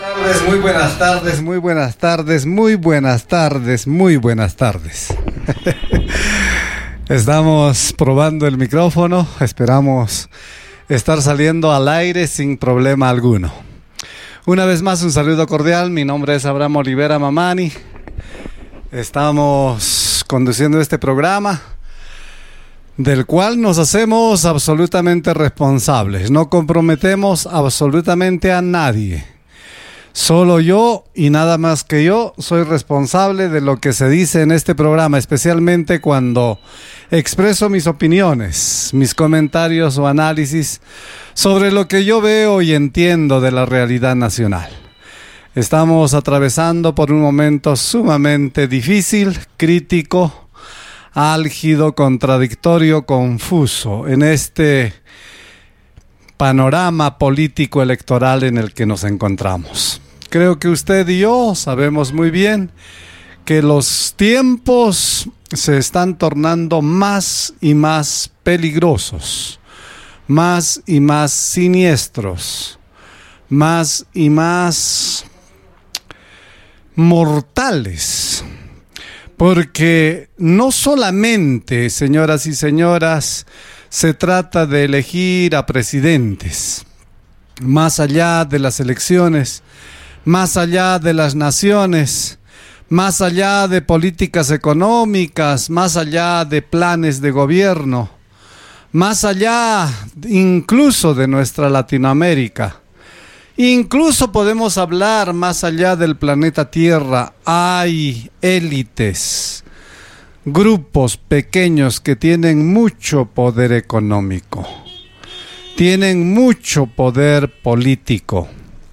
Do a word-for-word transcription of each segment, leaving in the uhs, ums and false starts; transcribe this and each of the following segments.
Muy buenas tardes, muy buenas tardes, muy buenas tardes, muy buenas tardes. Estamos probando el micrófono, esperamos estar saliendo al aire sin problema alguno. Una vez más un saludo cordial, mi nombre es Abraham Olivera Mamani. Estamos conduciendo este programa del cual nos hacemos absolutamente responsables. No comprometemos absolutamente a nadie. Solo yo y nada más que yo soy responsable de lo que se dice en este programa, especialmente cuando expreso mis opiniones, mis comentarios o análisis sobre lo que yo veo y entiendo de la realidad nacional. Estamos atravesando por un momento sumamente difícil, crítico, álgido, contradictorio, confuso en este panorama político electoral en el que nos encontramos. Creo que usted y yo sabemos muy bien que los tiempos se están tornando más y más peligrosos, más y más siniestros, más y más mortales. Porque no solamente, señoras y señoras, se trata de elegir a presidentes. Más allá de las elecciones, más allá de las naciones, más allá de políticas económicas, más allá de planes de gobierno, más allá incluso de nuestra Latinoamérica, incluso podemos hablar más allá del planeta Tierra. Hay élites, grupos pequeños que tienen mucho poder económico, tienen mucho poder político.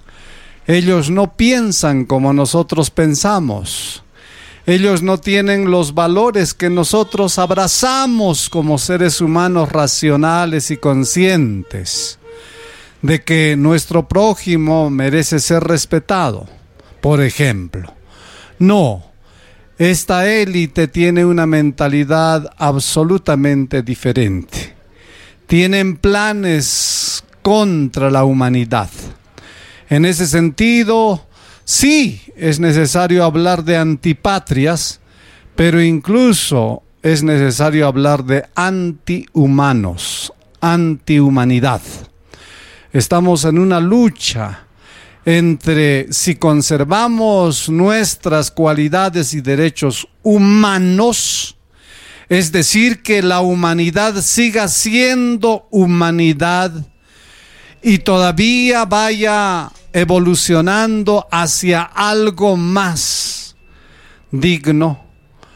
Ellos no piensan como nosotros pensamos. Ellos no tienen los valores que nosotros abrazamos como seres humanos racionales y conscientes de que nuestro prójimo merece ser respetado, por ejemplo. No, esta élite tiene una mentalidad absolutamente diferente. Tienen planes contra la humanidad. En ese sentido, sí es necesario hablar de antipatrias, pero incluso es necesario hablar de antihumanos, antihumanidad. Estamos en una lucha entre si conservamos nuestras cualidades y derechos humanos, es decir, que la humanidad siga siendo humanidad y todavía vaya evolucionando hacia algo más digno,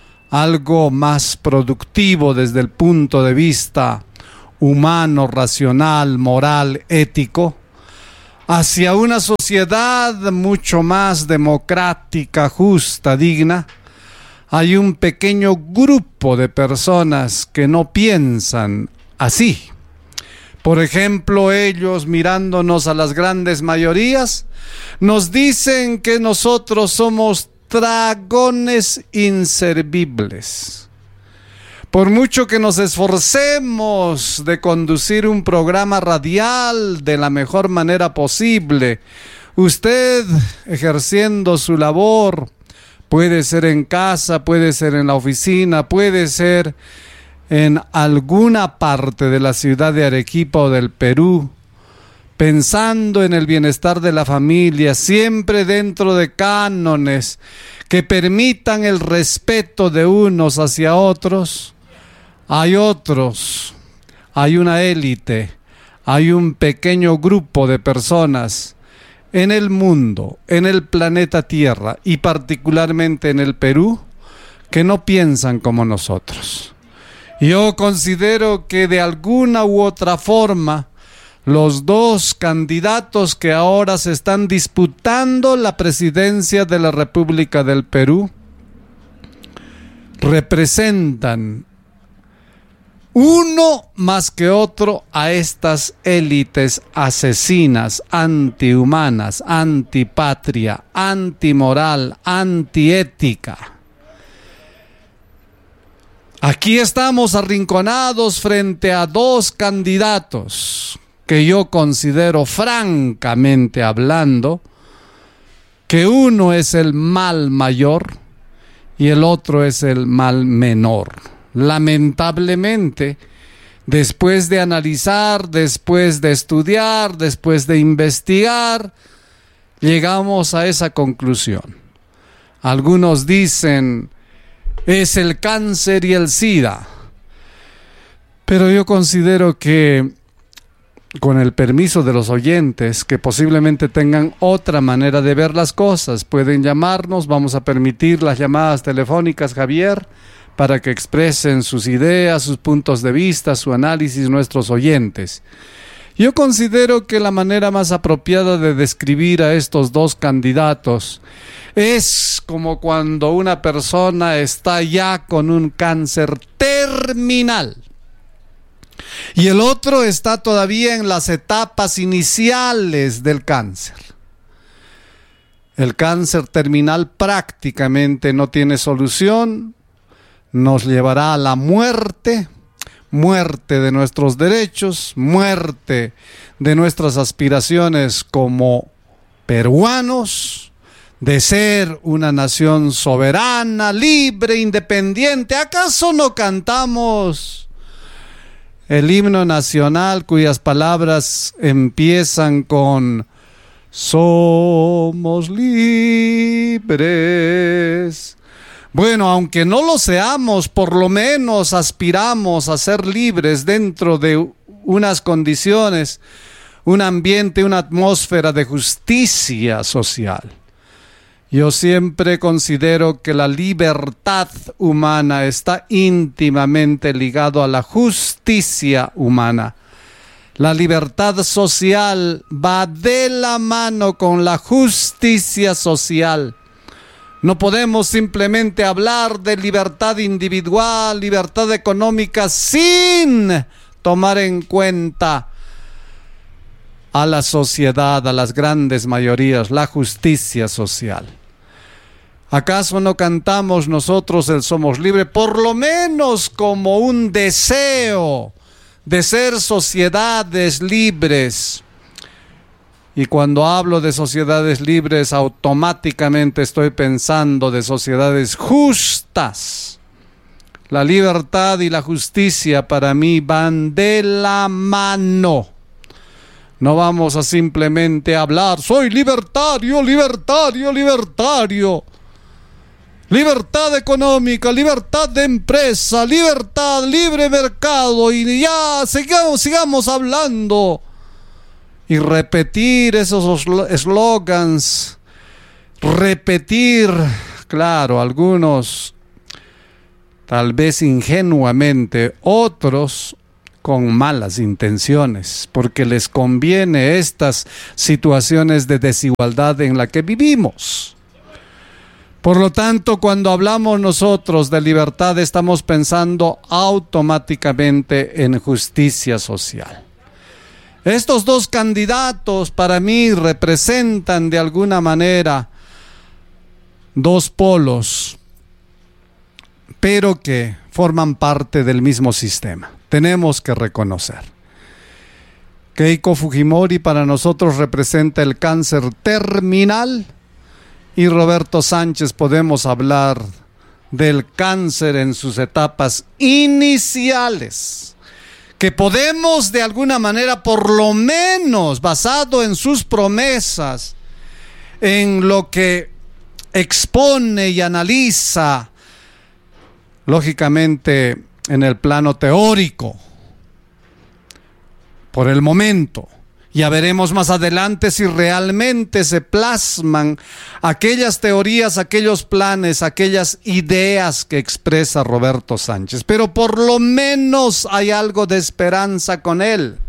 algo más productivo desde el punto de vista humano, racional, moral, ético, hacia una sociedad mucho más democrática, justa, digna. Hay un pequeño grupo de personas que no piensan así. Por ejemplo, ellos, mirándonos a las grandes mayorías, nos dicen que nosotros somos dragones inservibles. Por mucho que nos esforcemos de conducir un programa radial de la mejor manera posible, usted, ejerciendo su labor, puede ser en casa, puede ser en la oficina, puede ser en alguna parte de la ciudad de Arequipa o del Perú, pensando en el bienestar de la familia, siempre dentro de cánones que permitan el respeto de unos hacia otros. Hay otros, hay una élite, hay un pequeño grupo de personas en el mundo, en el planeta Tierra y particularmente en el Perú, que no piensan como nosotros. Yo considero que de alguna u otra forma los dos candidatos que ahora se están disputando la presidencia de la República del Perú representan uno más que otro a estas élites asesinas, antihumanas, antipatria, antimoral, antiética. Aquí estamos arrinconados frente a dos candidatos que yo considero, francamente hablando, que uno es el mal mayor y el otro es el mal menor. Lamentablemente, después de analizar, después de estudiar, después de investigar, llegamos a esa conclusión. Algunos dicen, es el cáncer y el SIDA. Pero yo considero que, con el permiso de los oyentes, que posiblemente tengan otra manera de ver las cosas, pueden llamarnos, vamos a permitir las llamadas telefónicas, Javier, para que expresen sus ideas, sus puntos de vista, su análisis, nuestros oyentes. Yo considero que la manera más apropiada de describir a estos dos candidatos es como cuando una persona está ya con un cáncer terminal y el otro está todavía en las etapas iniciales del cáncer. El cáncer terminal prácticamente no tiene solución, nos llevará a la muerte, muerte de nuestros derechos, muerte de nuestras aspiraciones como peruanos, de ser una nación soberana, libre, independiente. ¿Acaso no cantamos el himno nacional cuyas palabras empiezan con somos libres? Bueno, aunque no lo seamos, por lo menos aspiramos a ser libres dentro de unas condiciones, un ambiente, una atmósfera de justicia social. Yo siempre considero que la libertad humana está íntimamente ligado a la justicia humana. La libertad social va de la mano con la justicia social. No podemos simplemente hablar de libertad individual, libertad económica, sin tomar en cuenta a la sociedad, a las grandes mayorías, la justicia social. ¿Acaso no cantamos nosotros el Somos Libres, por lo menos como un deseo de ser sociedades libres? Y cuando hablo de sociedades libres, automáticamente estoy pensando de sociedades justas. La libertad y la justicia para mí van de la mano. No vamos a simplemente hablar, soy libertario, libertario, libertario. Libertad económica, libertad de empresa, libertad, libre mercado, y ya sigamos, sigamos hablando. Y repetir esos eslogans, repetir, claro, algunos tal vez ingenuamente, otros con malas intenciones, porque les conviene estas situaciones de desigualdad en la que vivimos. Por lo tanto, cuando hablamos nosotros de libertad, estamos pensando automáticamente en justicia social. Estos dos candidatos para mí representan de alguna manera dos polos, pero que forman parte del mismo sistema. Tenemos que reconocer. Keiko Fujimori para nosotros representa el cáncer terminal y Roberto Sánchez podemos hablar del cáncer en sus etapas iniciales, que podemos de alguna manera, por lo menos basado en sus promesas, en lo que expone y analiza, lógicamente en el plano teórico, por el momento. Ya veremos más adelante si realmente se plasman aquellas teorías, aquellos planes, aquellas ideas que expresa Roberto Sánchez. Pero por lo menos hay algo de esperanza con él.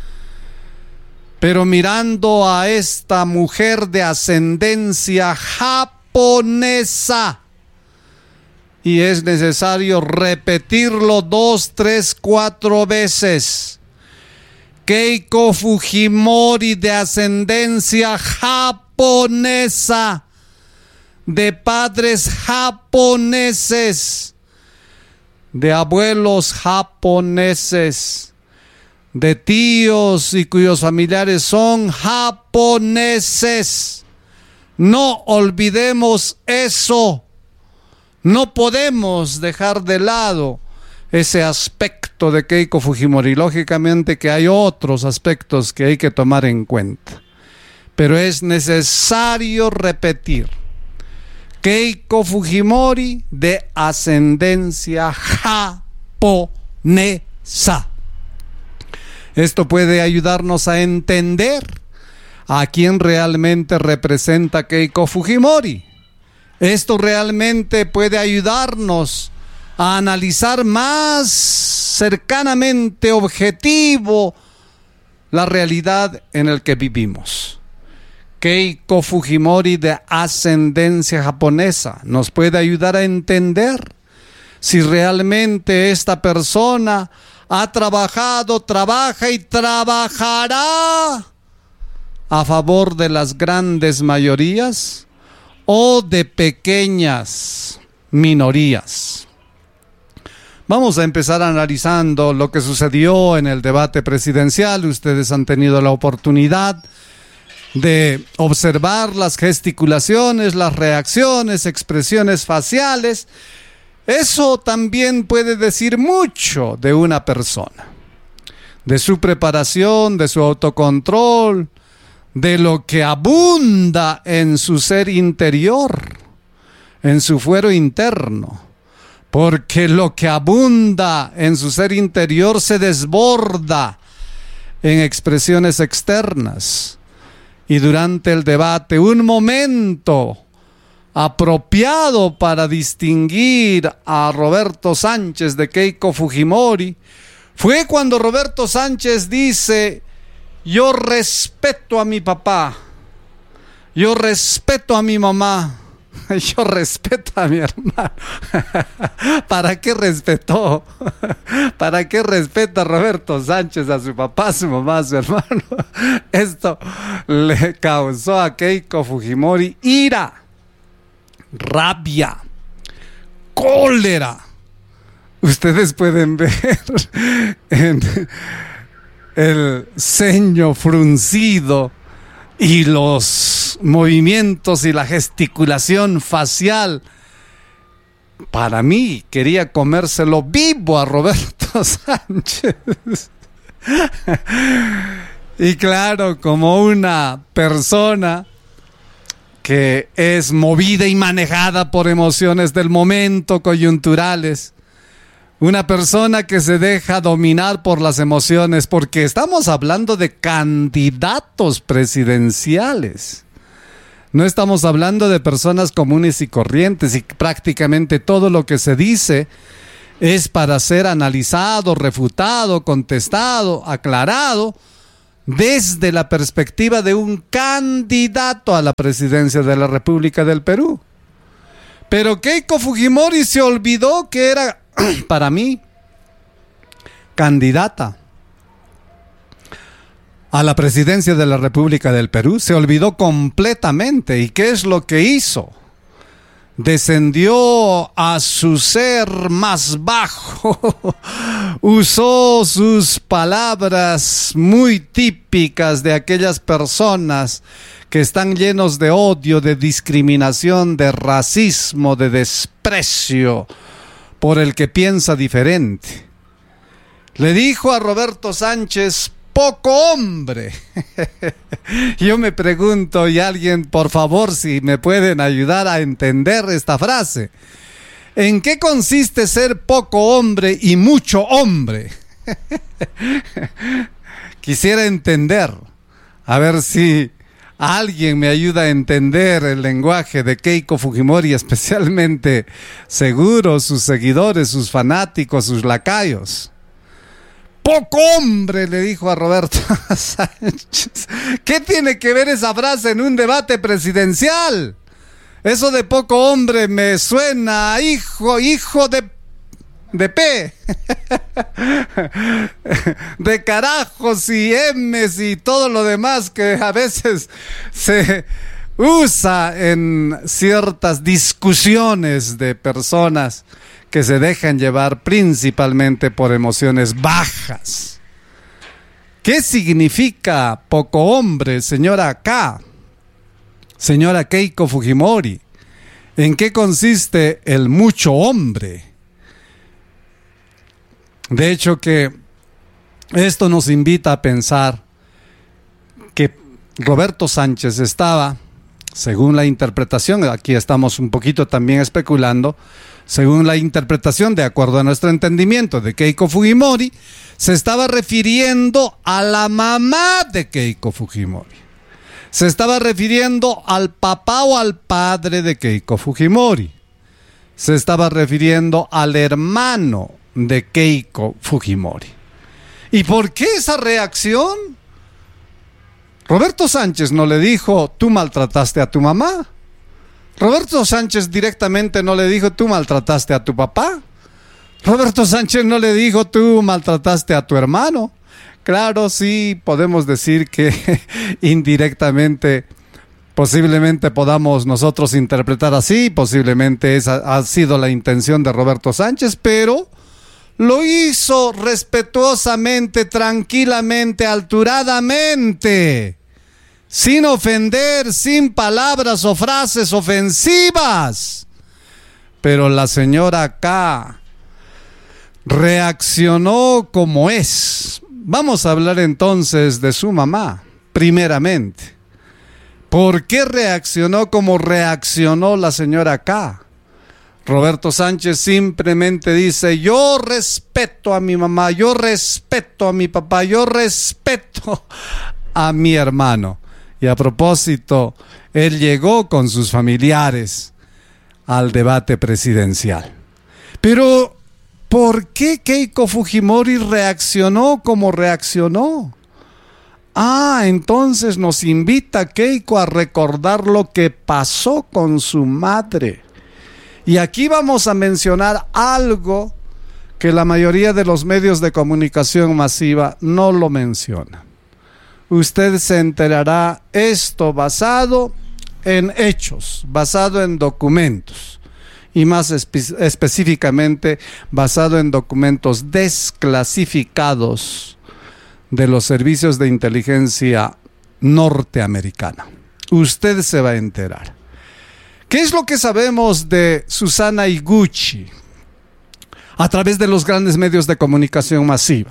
Pero mirando a esta mujer de ascendencia japonesa, y es necesario repetirlo dos, tres, cuatro veces, Keiko Fujimori de ascendencia japonesa, de padres japoneses, de abuelos japoneses, de tíos y cuyos familiares son japoneses. No olvidemos eso. No podemos dejar de lado ese aspecto de Keiko Fujimori. Lógicamente que hay otros aspectos que hay que tomar en cuenta, pero es necesario repetir: Keiko Fujimori de ascendencia japonesa. Esto puede ayudarnos a entender a quién realmente representa Keiko Fujimori. Esto realmente puede ayudarnos a analizar más cercanamente, objetivo, la realidad en la que vivimos. Keiko Fujimori de ascendencia japonesa nos puede ayudar a entender si realmente esta persona ha trabajado, trabaja y trabajará a favor de las grandes mayorías o de pequeñas minorías. Vamos a empezar analizando lo que sucedió en el debate presidencial. Ustedes han tenido la oportunidad de observar las gesticulaciones, las reacciones, expresiones faciales. Eso también puede decir mucho de una persona, de su preparación, de su autocontrol, de lo que abunda en su ser interior, en su fuero interno. Porque lo que abunda en su ser interior se desborda en expresiones externas. Y durante el debate, un momento apropiado para distinguir a Roberto Sánchez de Keiko Fujimori fue cuando Roberto Sánchez dice: yo respeto a mi papá, yo respeto a mi mamá, yo respeto a mi hermano. ¿Para qué respetó? ¿Para qué respeta Roberto Sánchez a su papá, a su mamá, a su hermano? Esto le causó a Keiko Fujimori ira, rabia, cólera. Ustedes pueden ver en el ceño fruncido y los movimientos y la gesticulación facial. Para mí, quería comérselo vivo a Roberto Sánchez. Y claro, como una persona que es movida y manejada por emociones del momento, coyunturales, una persona que se deja dominar por las emociones, porque estamos hablando de candidatos presidenciales. No estamos hablando de personas comunes y corrientes, y prácticamente todo lo que se dice es para ser analizado, refutado, contestado, aclarado desde la perspectiva de un candidato a la presidencia de la República del Perú. Pero Keiko Fujimori se olvidó que era, para mí, candidata a la presidencia de la República del Perú. Se olvidó completamente. ¿Y qué es lo que hizo? Descendió a su ser más bajo, usó sus palabras muy típicas de aquellas personas que están llenos de odio, de discriminación, de racismo, de desprecio por el que piensa diferente. Le dijo a Roberto Sánchez: poco hombre. Yo me pregunto, y alguien, por favor, si me pueden ayudar a entender esta frase, ¿en qué consiste ser poco hombre y mucho hombre? Quisiera entender, a ver si alguien me ayuda a entender el lenguaje de Keiko Fujimori, especialmente seguro sus seguidores, sus fanáticos, sus lacayos. Poco hombre, le dijo a Roberto Sánchez. ¿Qué tiene que ver esa frase en un debate presidencial? Eso de poco hombre me suena a hijo, hijo de, de P, de carajos y M's y todo lo demás que a veces se usa en ciertas discusiones de personas que se dejan llevar principalmente por emociones bajas. ¿Qué significa poco hombre, señora K? Señora Keiko Fujimori, ¿en qué consiste el mucho hombre? De hecho que esto nos invita a pensar que Roberto Sánchez estaba, según la interpretación, aquí estamos un poquito también especulando, según la interpretación, de acuerdo a nuestro entendimiento, de Keiko Fujimori, se estaba refiriendo a la mamá de Keiko Fujimori. Se estaba refiriendo al papá o al padre de Keiko Fujimori. Se estaba refiriendo al hermano de Keiko Fujimori. ¿Y por qué esa reacción? Roberto Sánchez no le dijo, tú maltrataste a tu mamá. Roberto Sánchez directamente no le dijo, tú maltrataste a tu papá. Roberto Sánchez no le dijo, tú maltrataste a tu hermano. Claro, sí, podemos decir que indirectamente, posiblemente podamos nosotros interpretar así, posiblemente esa ha sido la intención de Roberto Sánchez, pero lo hizo respetuosamente, tranquilamente, alturadamente, sin ofender, sin palabras o frases ofensivas. Pero la señora acá reaccionó como es. Vamos a hablar entonces de su mamá, primeramente. ¿Por qué reaccionó como reaccionó la señora acá? Roberto Sánchez simplemente dice, yo respeto a mi mamá, yo respeto a mi papá, yo respeto a mi hermano. Y a propósito, él llegó con sus familiares al debate presidencial. Pero, ¿por qué Keiko Fujimori reaccionó como reaccionó? Ah, entonces nos invita Keiko a recordar lo que pasó con su madre. Y aquí vamos a mencionar algo que la mayoría de los medios de comunicación masiva no lo mencionan. Usted se enterará esto basado en hechos, basado en documentos. Y más espe- específicamente basado en documentos desclasificados de los servicios de inteligencia norteamericana. Usted se va a enterar. ¿Qué es lo que sabemos de Susana Higuchi a través de los grandes medios de comunicación masiva?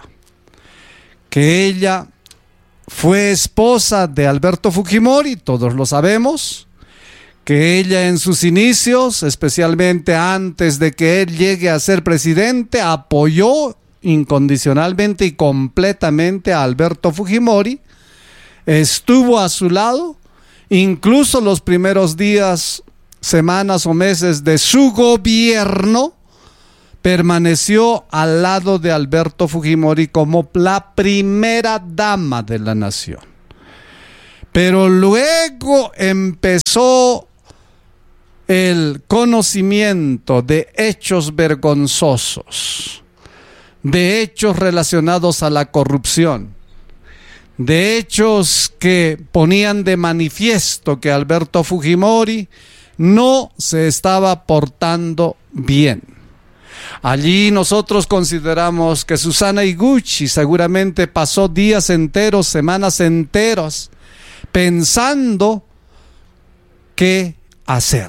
Que ella fue esposa de Alberto Fujimori, todos lo sabemos. Que ella en sus inicios, especialmente antes de que él llegue a ser presidente, apoyó incondicionalmente y completamente a Alberto Fujimori, estuvo a su lado, incluso los primeros días, semanas o meses de su gobierno, permaneció al lado de Alberto Fujimori como la primera dama de la nación. Pero luego empezó el conocimiento de hechos vergonzosos, de hechos relacionados a la corrupción, de hechos que ponían de manifiesto que Alberto Fujimori no se estaba portando bien. Allí nosotros consideramos que Susana Higuchi seguramente pasó días enteros, semanas enteras, pensando qué hacer.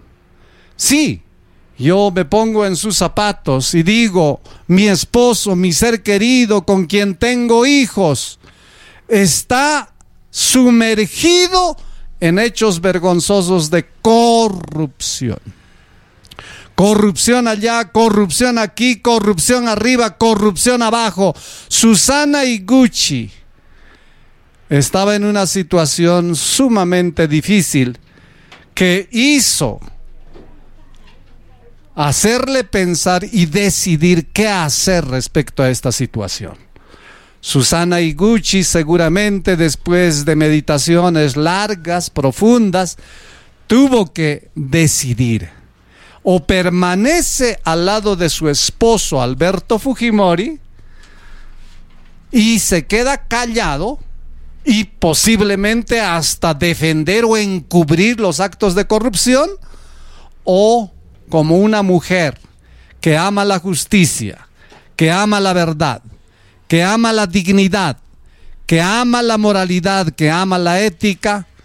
Sí, yo me pongo en sus zapatos y digo, mi esposo, mi ser querido, con quien tengo hijos, está sumergido en hechos vergonzosos de corrupción. Corrupción allá, corrupción aquí, corrupción arriba, corrupción abajo. Susana Higuchi estaba en una situación sumamente difícil que hizo hacerle pensar y decidir qué hacer respecto a esta situación. Susana Higuchi seguramente después de meditaciones largas, profundas, tuvo que decidir: o permanece al lado de su esposo Alberto Fujimori y se queda callado y posiblemente hasta defender o encubrir los actos de corrupción, o como una mujer que ama la justicia, que ama la verdad, que ama la dignidad, que ama la moralidad, que ama la ética,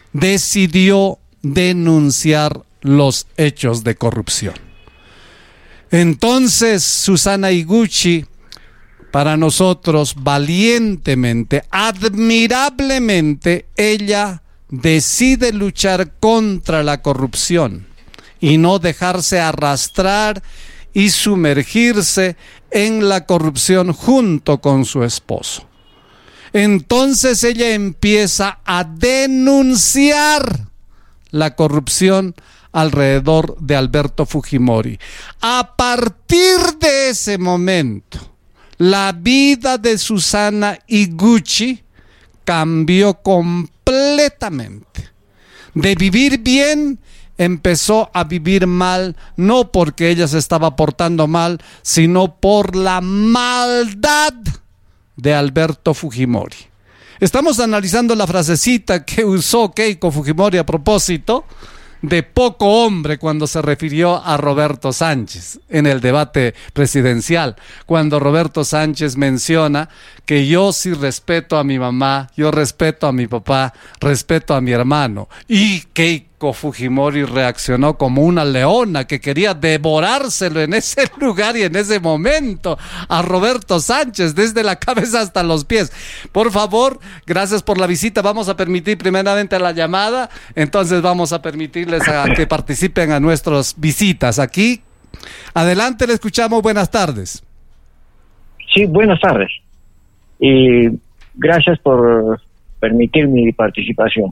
decidió denunciar los hechos de corrupción. Entonces Susana Higuchi, para nosotros, valientemente, admirablemente, ella decide luchar contra la corrupción y no dejarse arrastrar y sumergirse en la corrupción junto con su esposo. Entonces ella empieza a denunciar la corrupción alrededor de Alberto Fujimori. A partir de ese momento, la vida de Susana Higuchi cambió completamente. De vivir bien, empezó a vivir mal, no porque ella se estaba portando mal, sino por la maldad de Alberto Fujimori. Estamos analizando la frasecita que usó Keiko Fujimori a propósito de poco hombre cuando se refirió a Roberto Sánchez en el debate presidencial, cuando Roberto Sánchez menciona que yo sí respeto a mi mamá, yo respeto a mi papá, respeto a mi hermano, y Keiko Fujimori reaccionó como una leona que quería devorárselo en ese lugar y en ese momento a Roberto Sánchez, desde la cabeza hasta los pies. Por favor, gracias por la visita. Vamos a permitir primeramente la llamada, entonces vamos a permitirles a que participen a nuestras visitas aquí. Adelante, le escuchamos. Buenas tardes. Sí, buenas tardes. Y gracias por permitir mi participación.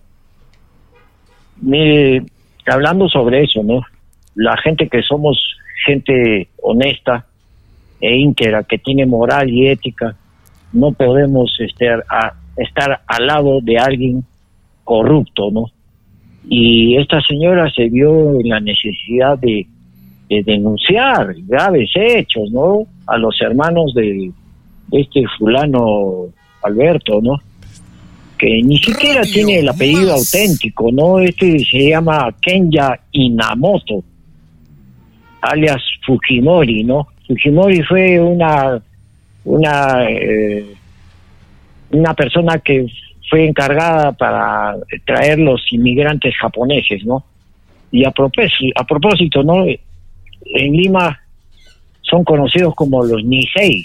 Mire, hablando sobre eso, ¿no? La gente que somos gente honesta e íntegra, que tiene moral y ética, no podemos estar, a, estar al lado de alguien corrupto, ¿no? Y esta señora se vio en la necesidad de, de denunciar graves hechos, ¿no? A los hermanos de, de este fulano Alberto, ¿no? Que ni siquiera Radio tiene el apellido más. auténtico, ¿no? Este se llama Kenya Inamoto, alias Fujimori, ¿no? Fujimori fue una una eh, una persona que fue encargada para traer los inmigrantes japoneses, ¿no? Y a propósito, a propósito, ¿no? En Lima son conocidos como los Nisei,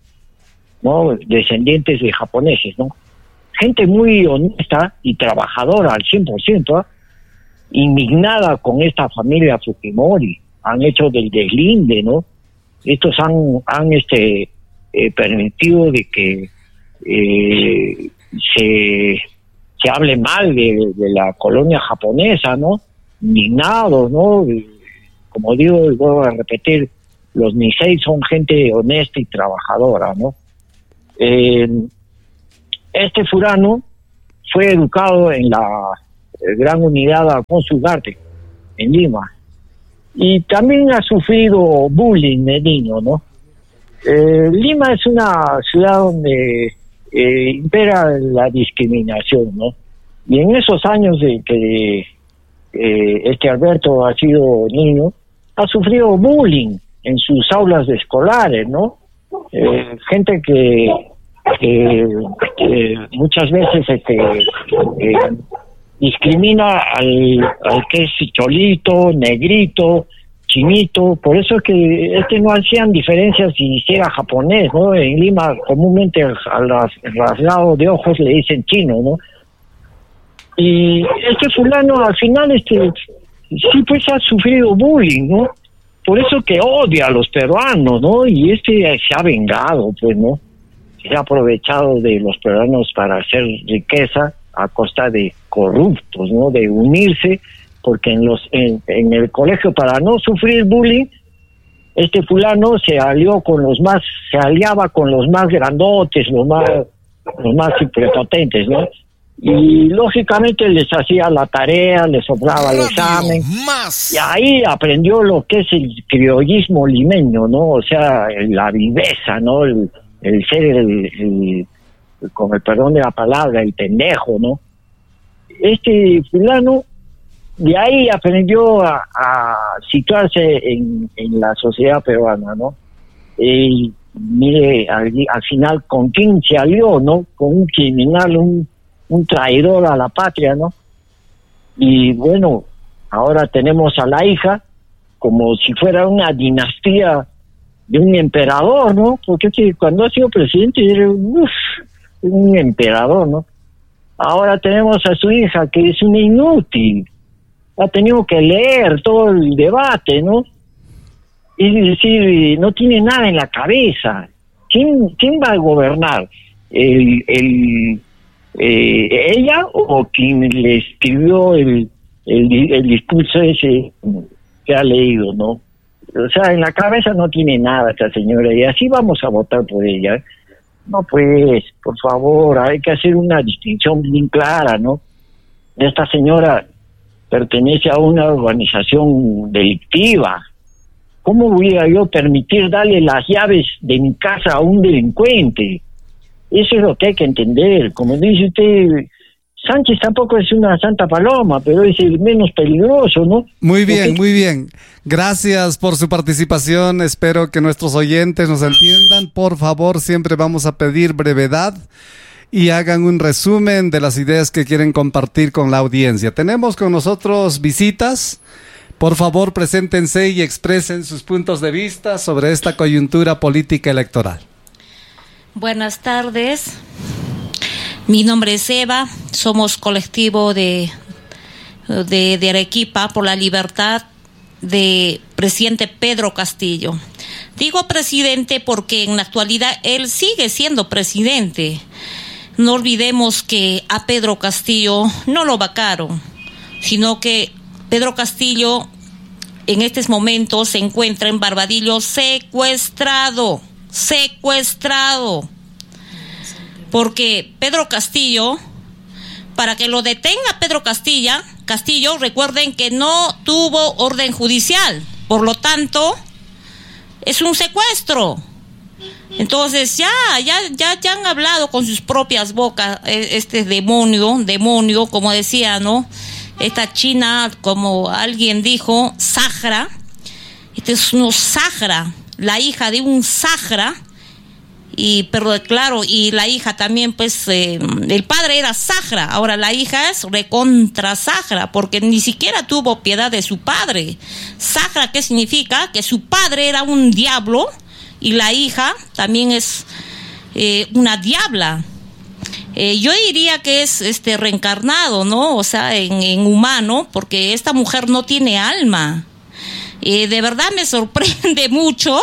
¿no? Descendientes de japoneses, ¿no? Gente muy honesta y trabajadora al cien por ciento, ¿eh? Indignada con esta familia Fujimori, han hecho del deslinde, ¿no? Estos han, han este, eh, permitido de que eh, se, se hable mal de, de la colonia japonesa, ¿no? Indignados, ¿no? Como digo, y vuelvo a repetir, los Nisei son gente honesta y trabajadora, ¿no? Eh, Este fulano fue educado en la Gran Unidad Alfonso Ugarte, en Lima, y también ha sufrido bullying de niño, ¿no? Eh, Lima es una ciudad donde eh, impera la discriminación, ¿no? Y en esos años de que eh, este Alberto ha sido niño, ha sufrido bullying en sus aulas de escolares, ¿no? Eh, gente que que eh, muchas veces este, eh, discrimina al, al que es cholito, negrito, chinito. Por eso es que este no hacían diferencias si era japonés, ¿no? En Lima comúnmente al rasgado de ojos le dicen chino, ¿no? Y este fulano al final este sí pues ha sufrido bullying, ¿no? Por eso que odia a los peruanos, ¿no? Y este se ha vengado, pues, ¿no? Se ha aprovechado de los peruanos para hacer riqueza a costa de corruptos, ¿no? De unirse, porque en los en, en el colegio, para no sufrir bullying, este fulano se alió con los más, se aliaba con los más grandotes, los más, los más prepotentes, ¿no? Y lógicamente les hacía la tarea, les soplaba el examen, más. Y ahí aprendió lo que es el criollismo limeño, ¿no? O sea, la viveza, ¿no? El, el ser el, el, el, con el perdón de la palabra, el pendejo, ¿no? Este fulano de ahí aprendió a, a situarse en, en la sociedad peruana, ¿no? Y mire, al, al final, ¿con quién se alió, no? Con un criminal, un, un traidor a la patria, ¿no? Y bueno, ahora tenemos a la hija como si fuera una dinastía de un emperador, ¿no? Porque que cuando ha sido presidente era uf, un emperador, ¿no? Ahora tenemos a su hija que es una inútil, ha tenido que leer todo el debate, ¿no? Es decir, no tiene nada en la cabeza. ¿Quién, quién va a gobernar? ¿El, el, eh, ¿Ella o quien le escribió el, el, el discurso ese que ha leído, no? O sea, en la cabeza no tiene nada esta señora y así vamos a votar por ella. No, pues, por favor, hay que hacer una distinción bien clara, ¿no? Esta señora pertenece a una organización delictiva. ¿Cómo voy a yo permitir darle las llaves de mi casa a un delincuente? Eso es lo que hay que entender. Como dice usted, Sánchez tampoco es una santa paloma, pero es el menos peligroso, ¿no? Muy bien, muy bien. Gracias por su participación. Espero que nuestros oyentes nos entiendan. Por favor, siempre vamos a pedir brevedad y hagan un resumen de las ideas que quieren compartir con la audiencia. Tenemos con nosotros visitas. Por favor, preséntense y expresen sus puntos de vista sobre esta coyuntura política electoral. Buenas tardes. Mi nombre es Eva. Somos colectivo de, de, de Arequipa por la libertad de presidente Pedro Castillo. Digo presidente porque en la actualidad él sigue siendo presidente. No olvidemos que a Pedro Castillo no lo vacaron, sino que Pedro Castillo en estos momentos se encuentra en Barbadillo secuestrado, secuestrado. Porque Pedro Castillo, para que lo detenga Pedro Castilla, Castillo, recuerden que no tuvo orden judicial, por lo tanto, es un secuestro. Entonces ya, ya, ya, ya han hablado con sus propias bocas este demonio, demonio, como decía, ¿no? Esta China, como alguien dijo, Sahara, este es un Sahara, la hija de un Sahara, y pero claro, y la hija también, pues, eh, el padre era Sahara, ahora la hija es recontra Sahara, porque ni siquiera tuvo piedad de su padre. Sahara, ¿qué significa? Que su padre era un diablo, y la hija también es eh, una diabla. Eh, yo diría que es este reencarnado, ¿no? O sea, en, en humano, porque esta mujer no tiene alma. Eh, de verdad me sorprende mucho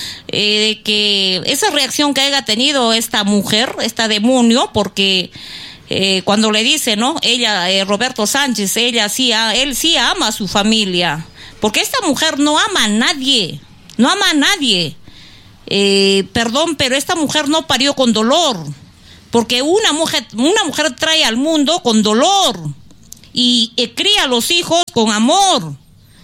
eh, que esa reacción que haya tenido esta mujer, esta demonio, porque eh, cuando le dice, ¿no? Ella, eh, Roberto Sánchez, ella sí, él sí ama a su familia, porque esta mujer no ama a nadie, no ama a nadie. Eh, perdón, pero esta mujer no parió con dolor. Porque una mujer, una mujer trae al mundo con dolor y, y cría a los hijos con amor,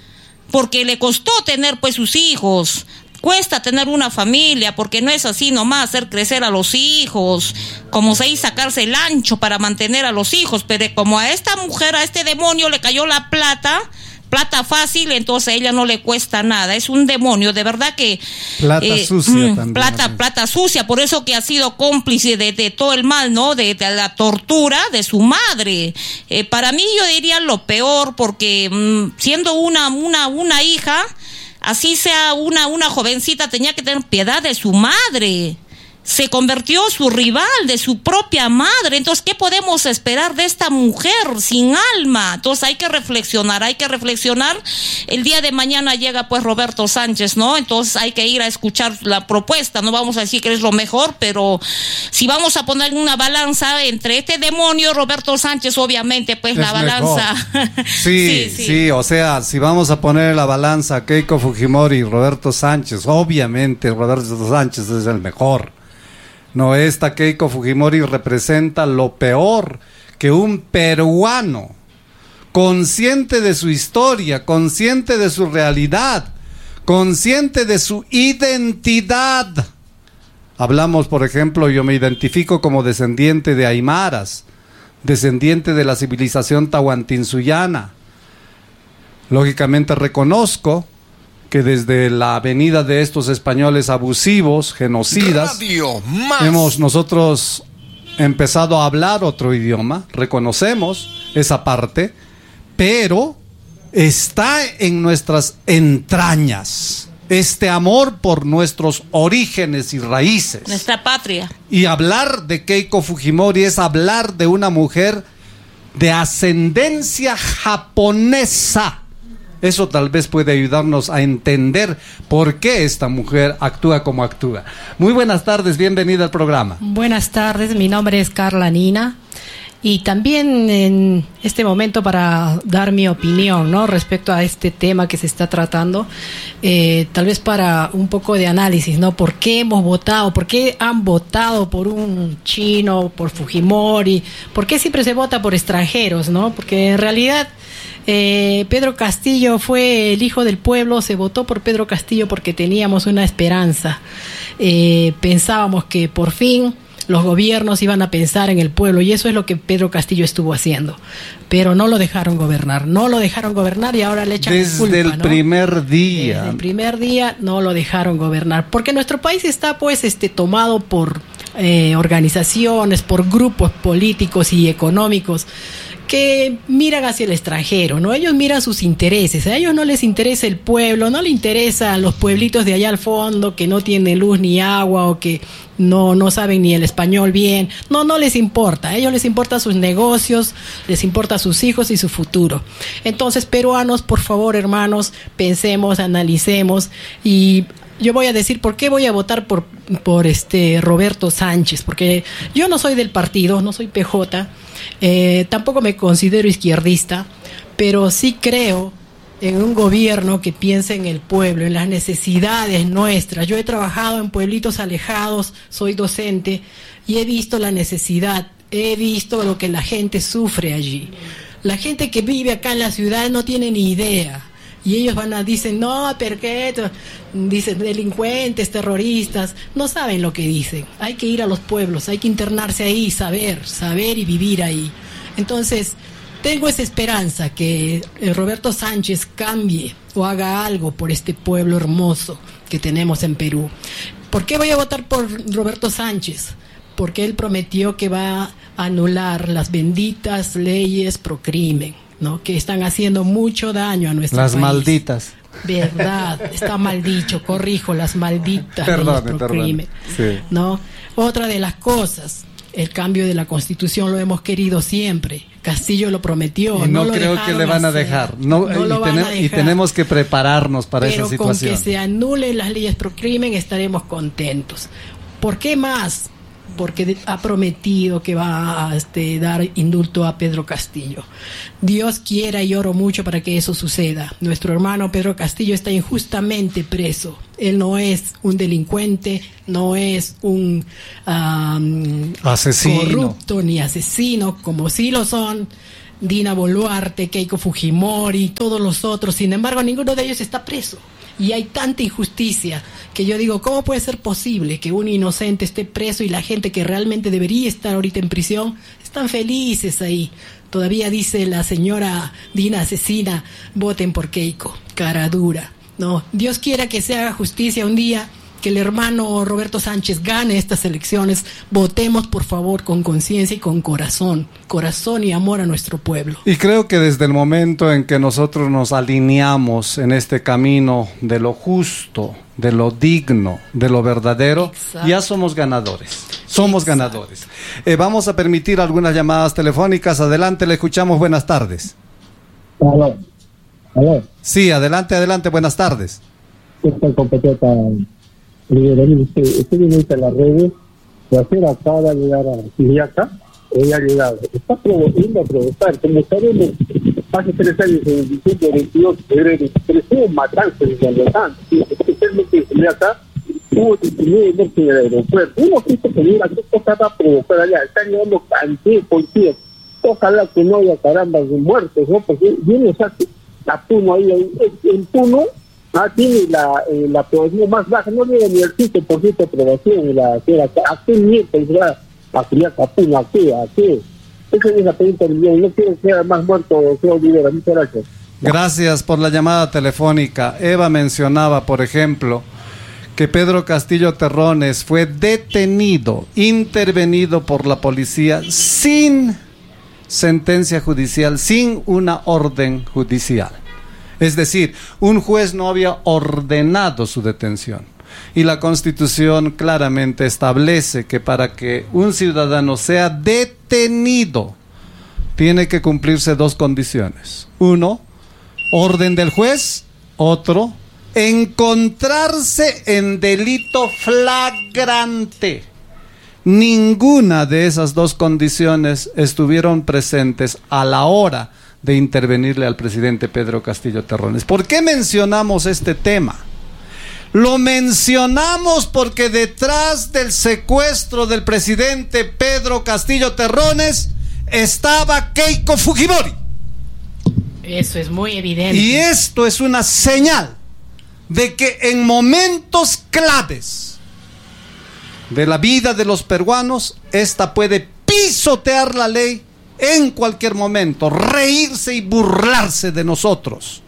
porque le costó tener pues sus hijos, cuesta tener una familia, porque no es así nomás hacer crecer a los hijos, como se dice, sacarse el ancho para mantener a los hijos, pero como a esta mujer, a este demonio le cayó la plata, plata fácil, entonces a ella no le cuesta nada, es un demonio, de verdad que plata eh, sucia mm, también, plata, plata sucia, por eso que ha sido cómplice de, de todo el mal, ¿no? De, de la tortura de su madre. Eh, para mí yo diría lo peor, porque mm, siendo una, una, una hija, así sea una, una jovencita, tenía que tener piedad de su madre. Se convirtió su rival de su propia madre. Entonces, ¿qué podemos esperar de esta mujer sin alma? Entonces hay que reflexionar, hay que reflexionar. El día de mañana llega pues Roberto Sánchez, ¿no? Entonces hay que ir a escuchar la propuesta. No vamos a decir que es lo mejor, pero si vamos a poner una balanza entre este demonio, Roberto Sánchez, obviamente, pues es la balanza. sí, sí, sí, sí, o sea, si vamos a poner la balanza Keiko Fujimori y Roberto Sánchez, obviamente Roberto Sánchez es el mejor. No, esta Keiko Fujimori representa lo peor que un peruano, consciente de su historia, consciente de su realidad, consciente de su identidad. Hablamos, por ejemplo, yo me identifico como descendiente de aymaras, descendiente de la civilización tahuantinsuyana. Lógicamente reconozco que desde la venida de estos españoles abusivos, genocidas, hemos nosotros empezado a hablar otro idioma, reconocemos esa parte, pero está en nuestras entrañas este amor por nuestros orígenes y raíces. Nuestra patria. Y hablar de Keiko Fujimori es hablar de una mujer de ascendencia japonesa. Eso tal vez puede ayudarnos a entender por qué esta mujer actúa como actúa. Muy buenas tardes, bienvenida al programa. Buenas tardes, mi nombre es Carla Nina. Y también en este momento para dar mi opinión, ¿no?, respecto a este tema que se está tratando, eh, tal vez para un poco de análisis, ¿no? ¿Por qué hemos votado? ¿Por qué han votado por un chino, por Fujimori? ¿Por qué siempre se vota por extranjeros, no? Porque en realidad eh, Pedro Castillo fue el hijo del pueblo, se votó por Pedro Castillo porque teníamos una esperanza. Eh, pensábamos que por fin los gobiernos iban a pensar en el pueblo, y eso es lo que Pedro Castillo estuvo haciendo. Pero no lo dejaron gobernar, no lo dejaron gobernar y ahora le echan Desde culpa, el ¿no? primer día. Desde el primer día no lo dejaron gobernar, porque nuestro país está pues este tomado por eh, organizaciones, por grupos políticos y económicos que miran hacia el extranjero, ¿no? Ellos miran sus intereses, a ellos no les interesa el pueblo, no les interesa los pueblitos de allá al fondo que no tienen luz ni agua o que no, no saben ni el español bien. No, no les importa, a ellos les importa sus negocios, les importa sus hijos y su futuro. Entonces, peruanos, por favor, hermanos, pensemos, analicemos. Y yo voy a decir por qué voy a votar por, por este Roberto Sánchez, porque yo no soy del partido, no soy P J, eh, tampoco me considero izquierdista, pero sí creo en un gobierno que piense en el pueblo, en las necesidades nuestras. Yo he trabajado en pueblitos alejados, soy docente y he visto la necesidad, he visto lo que la gente sufre allí. La gente que vive acá en la ciudad no tiene ni idea. Y ellos van a dicen, no, ¿por qué? Dicen delincuentes, terroristas, no saben lo que dicen. Hay que ir a los pueblos, hay que internarse ahí, saber, saber y vivir ahí. Entonces, tengo esa esperanza que Roberto Sánchez cambie o haga algo por este pueblo hermoso que tenemos en Perú. ¿Por qué voy a votar por Roberto Sánchez? Porque él prometió que va a anular las benditas leyes pro crimen, ¿no?, que están haciendo mucho daño a nuestro Las país. malditas. Verdad, está mal dicho, corrijo, las malditas Perdone, leyes pro perdone. crimen, Sí. ¿no? Otra de las cosas, el cambio de la Constitución lo hemos querido siempre. Castillo lo prometió. Y no, lo creo que le van a hacer. dejar. No, No y, lo van tenem- a y dejar. tenemos que prepararnos para Pero esa con situación. que se anulen las leyes pro crimen estaremos contentos. ¿Por qué más? Porque ha prometido que va a este, dar indulto a Pedro Castillo. Dios quiera y oro mucho para que eso suceda. Nuestro hermano Pedro Castillo está injustamente preso. Él no es un delincuente, no es un um, asesino, corrupto ni asesino, como sí lo son Dina Boluarte, Keiko Fujimori, todos los otros. Sin embargo, ninguno de ellos está preso. Y hay tanta injusticia que yo digo, ¿cómo puede ser posible que un inocente esté preso y la gente que realmente debería estar ahorita en prisión están felices ahí? Todavía dice la señora Dina asesina, voten por Keiko, cara dura. No, Dios quiera que se haga justicia un día, que el hermano Roberto Sánchez gane estas elecciones. Votemos por favor con conciencia y con corazón, corazón y amor a nuestro pueblo. Y creo que desde el momento en que nosotros nos alineamos en este camino de lo justo, de lo digno, de lo verdadero, Exacto. Ya somos ganadores. Somos Exacto. ganadores. Eh, vamos a permitir algunas llamadas telefónicas. Adelante, le escuchamos. Buenas tardes. Aló, aló, Sí, adelante, adelante. Buenas tardes. ¿qué tal, compatriota? Liberalismo, usted, usted viene a las redes, de hacer acá, de llegar a Siriaca, ella ha llegado. Está provocando a provocar, como sabemos, hace tres años, en diciembre veintidós de febrero veintitrés, hubo matanzas en Yandotán, especialmente en Siriaca, hubo diecinueve muertes en el aeropuerto. Uno quiso pedir a qué cosa va a provocar allá, están llevando cantidad de policías. Ojalá que no haya carambas de muertos, ¿no? Porque viene, o sea, la Puno ahí, en Puno, ah, tiene la, eh, la aprobación más baja, no llega ni al cinco por ciento de aprobación, y la que era, ¿a qué miércoles va a criar Capuno? ¿A qué? ¿A qué? Esa es la pregunta del día, y no quiero que sea más muerto, señor Olivera. Muchas gracias. Gracias por la llamada telefónica. Eva mencionaba, por ejemplo, que Pedro Castillo Terrones fue detenido, intervenido por la policía sin sentencia judicial, sin una orden judicial. Es decir, un juez no había ordenado su detención. Y la Constitución claramente establece que para que un ciudadano sea detenido, tiene que cumplirse dos condiciones. Uno, orden del juez. Otro, encontrarse en delito flagrante. Ninguna de esas dos condiciones estuvieron presentes a la hora de intervenirle al presidente Pedro Castillo Terrones. ¿Por qué mencionamos este tema? Lo mencionamos porque detrás del secuestro del presidente Pedro Castillo Terrones estaba Keiko Fujimori. Eso es muy evidente. Y esto es una señal de que en momentos claves de la vida de los peruanos, esta puede pisotear la ley en cualquier momento, reírse y burlarse de nosotros.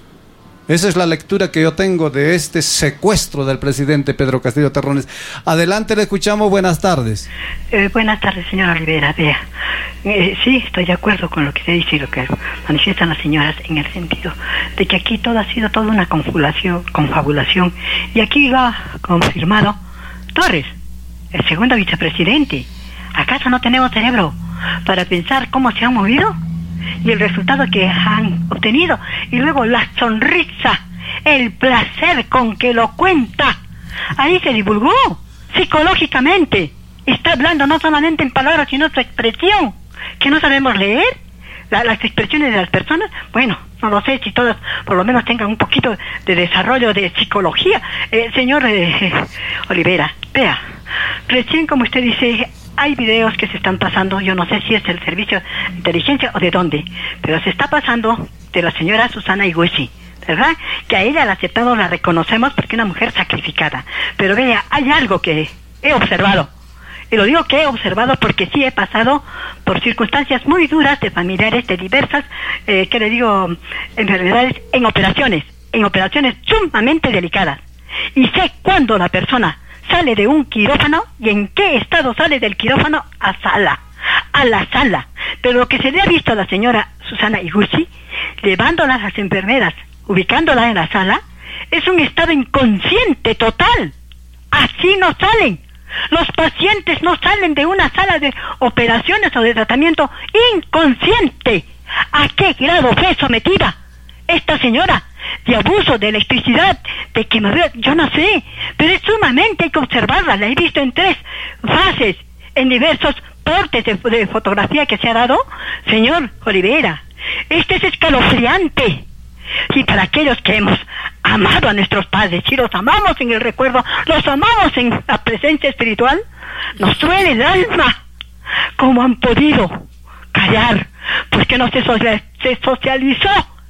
Esa es la lectura que yo tengo de este secuestro del presidente Pedro Castillo Terrones. Adelante, le escuchamos. Buenas tardes. Eh, buenas tardes, señora Olivera. Vea, eh, sí, estoy de acuerdo con lo que se dice y lo que manifiestan las señoras, en el sentido de que aquí todo ha sido toda una confabulación, confabulación. Y aquí va confirmado Torres, el segundo vicepresidente. ¿Acaso no tenemos cerebro para pensar cómo se han movido y el resultado que han obtenido? Y luego la sonrisa, el placer con que lo cuenta. Ahí se divulgó psicológicamente. Está hablando no solamente en palabras, sino en su expresión, que no sabemos leer la, las expresiones de las personas. Bueno, no lo sé si todas por lo menos tengan un poquito de desarrollo de psicología. Eh, señor eh, Olivera, vea, recién como usted dice, hay videos que se están pasando, yo no sé si es del servicio de inteligencia o de dónde, pero se está pasando de la señora Susana Iguchi, ¿verdad? Que a ella la aceptamos, la reconocemos porque es una mujer sacrificada. Pero vea, hay algo que he observado, y lo digo que he observado porque sí he pasado por circunstancias muy duras de familiares de diversas, eh, ¿qué le digo?, enfermedades en operaciones, en operaciones sumamente delicadas. Y sé cuándo la persona sale de un quirófano y en qué estado sale del quirófano a sala, a la sala. Pero lo que se le ha visto a la señora Susana Iguchi, llevándola a las enfermeras, ubicándola en la sala, es un estado inconsciente total. Así no salen. Los pacientes no salen de una sala de operaciones o de tratamiento inconsciente. ¿A qué grado fue sometida esta señora? De abuso de electricidad, de quemadura, yo no sé, pero es sumamente, hay que observarla. La he visto en tres fases, en diversos portes de, de fotografía que se ha dado, señor Olivera. Este es escalofriante. Y para aquellos que hemos amado a nuestros padres, y los amamos en el recuerdo, los amamos en la presencia espiritual, nos duele el alma. ¿Cómo han podido callar? Porque no se, social, se socializó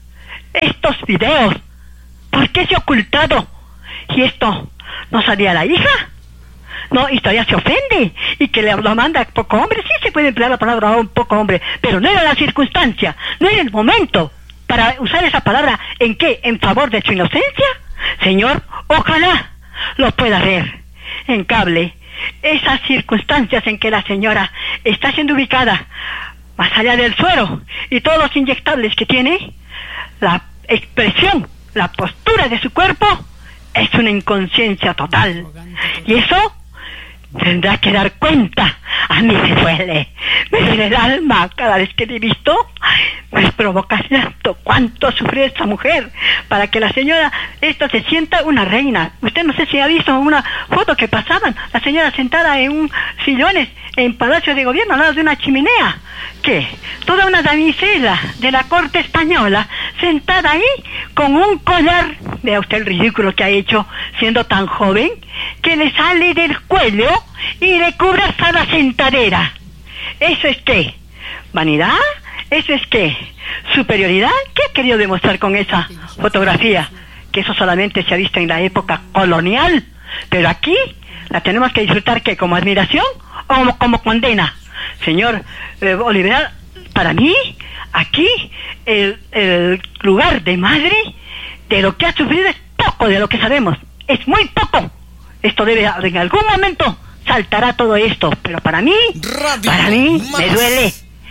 estos videos. ¿Por qué se ha ocultado? Y esto no salía a la hija. No, y todavía se ofende y que le lo manda poco hombre. Sí se puede emplear la palabra un poco hombre, pero no era la circunstancia, no era el momento para usar esa palabra. ¿En qué? ¿En favor de su inocencia? Señor, ojalá lo pueda ver en cable. Esas circunstancias en que la señora está siendo ubicada más allá del suero y todos los inyectables que tiene, la expresión, la postura de su cuerpo es una inconsciencia total. Y eso tendrá que dar cuenta. A mí me duele, me duele el alma cada vez que le he visto. Me provoca llanto. ¿Cuánto ha sufrido esta mujer para que la señora esta se sienta una reina? Usted no sé si ha visto una foto que pasaban, la señora sentada en un sillones en Palacio de Gobierno al lado de una chimenea. ¿Qué? Toda una damisela de la corte española sentada ahí con un collar. Vea usted el ridículo que ha hecho siendo tan joven, que le sale del cuello y le cubre hasta la sentadera. ¿Eso es qué? ¿Vanidad? ¿Eso es qué? ¿Superioridad? ¿Qué ha querido demostrar con esa fotografía? Que eso solamente se ha visto en la época colonial, pero aquí la tenemos que disfrutar, ¿qué? ¿Como admiración o como, como condena? Señor eh, Olivera, para mí aquí el, el lugar de madre de lo que ha sufrido es poco de lo que sabemos, es muy poco. Esto debe, en algún momento saltará todo esto, pero para mí, Radio para mí más. Me duele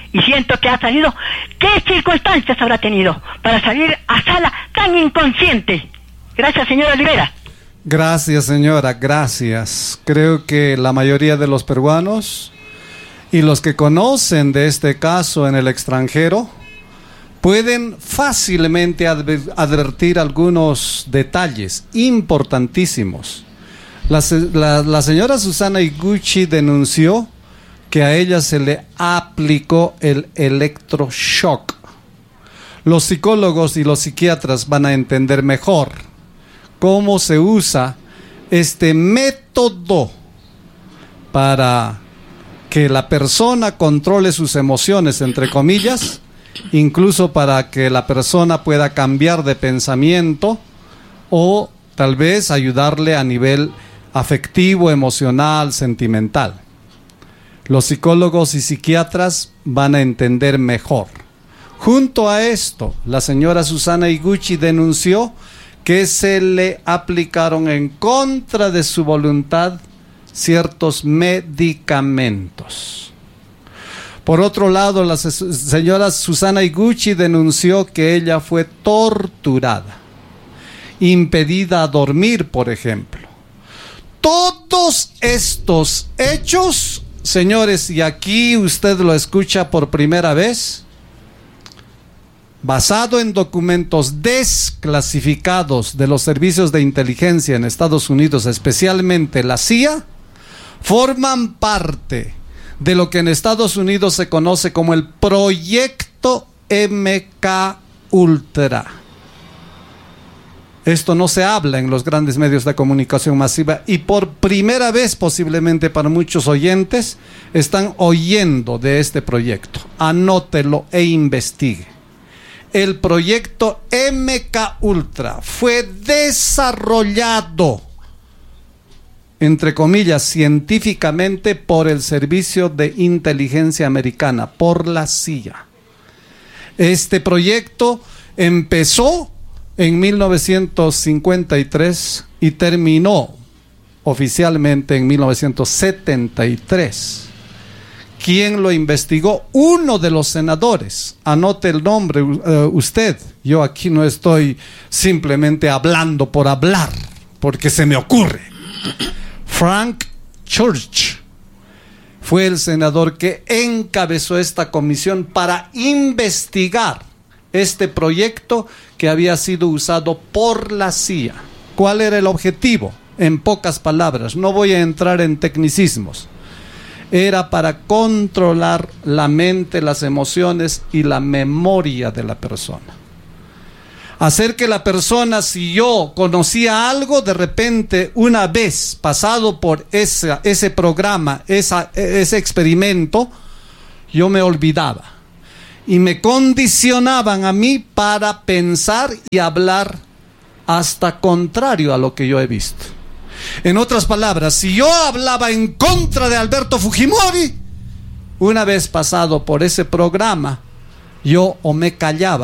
y siento que ha salido. ¿Qué circunstancias habrá tenido para salir a sala tan inconsciente? Gracias, señora Olivera. Gracias, señora, gracias. Creo que la mayoría de los peruanos y los que conocen de este caso en el extranjero pueden fácilmente adver- advertir algunos detalles importantísimos. La, la, la señora Susana Higuchi denunció que a ella se le aplicó el electroshock. Los psicólogos y los psiquiatras van a entender mejor cómo se usa este método para que la persona controle sus emociones, entre comillas, incluso para que la persona pueda cambiar de pensamiento o tal vez ayudarle a nivel afectivo, emocional, sentimental. Los psicólogos y psiquiatras van a entender mejor. Junto a esto, la señora Susana Higuchi denunció que se le aplicaron en contra de su voluntad ciertos medicamentos. Por otro lado, la señora Susana Higuchi denunció que ella fue torturada, impedida a dormir, por ejemplo. Todos estos hechos, señores, y aquí usted lo escucha por primera vez, basado en documentos desclasificados de los servicios de inteligencia en Estados Unidos, especialmente la C I A, forman parte de lo que en Estados Unidos se conoce como el Proyecto M K Ultra. Esto no se habla en los grandes medios de comunicación masiva y por primera vez, posiblemente para muchos oyentes, están oyendo de este proyecto. Anótelo e investigue. El proyecto M K Ultra fue desarrollado, entre comillas, científicamente por el Servicio de Inteligencia Americana, por la C I A. Este proyecto empezó en mil novecientos cincuenta y tres y terminó oficialmente en mil novecientos setenta y tres. ¿Quién lo investigó? Uno de los senadores. Anote el nombre uh, usted. Yo aquí no estoy simplemente hablando por hablar, porque se me ocurre. Frank Church fue el senador que encabezó esta comisión para investigar este proyecto que había sido usado por la C I A. ¿Cuál era el objetivo? En pocas palabras, no voy a entrar en tecnicismos. Era para controlar la mente, las emociones y la memoria de la persona. Hacer que la persona, si yo conocía algo, de repente, una vez pasado por esa, ese programa, esa, ese experimento, yo me olvidaba. Y me condicionaban a mí para pensar y hablar hasta contrario a lo que yo he visto. En otras palabras, si yo hablaba en contra de Alberto Fujimori, una vez pasado por ese programa, yo o me callaba